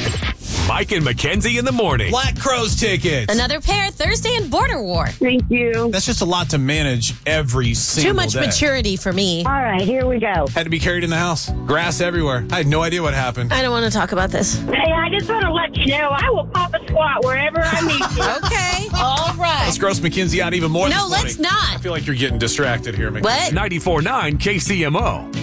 Mike and Mackenzie in the morning. Black Crowes tickets. Another pair Thursday in Border War. Thank you. That's just a lot to manage every single Too much day. maturity for me. All right, here we go. Had to be carried in the house. Grass everywhere. I had no idea what happened. I don't want to talk about this. Hey, I just want to let you know I will pop a squat wherever I need to. Okay. All right. Let's gross Mackenzie out even more. No, this morning. let's not. I feel like you're getting distracted here, Mackenzie. What? 94.9 KCMO.